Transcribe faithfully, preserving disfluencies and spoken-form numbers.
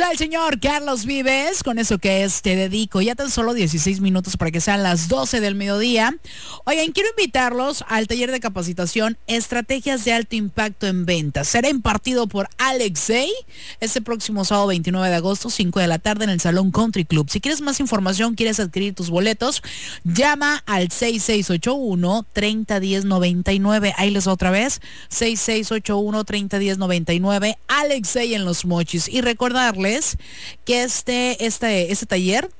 Está el señor Carlos Vives con eso que es Te Dedico. Ya tan solo dieciséis minutos para que sean las doce del mediodía. Oigan, quiero invitarlos al taller de capacitación Estrategias de Alto Impacto en Ventas. Será impartido por Alexei este próximo sábado veintinueve de agosto, cinco de la tarde en el Salón Country Club. Si quieres más información, quieres adquirir tus boletos, llama al seis seis ocho uno, tres cero uno cero, nueve nueve. Ahí les va otra vez, seis seis ocho uno, tres cero uno cero, nueve nueve. Alexei en Los Mochis. Y recordarles que este, este, este taller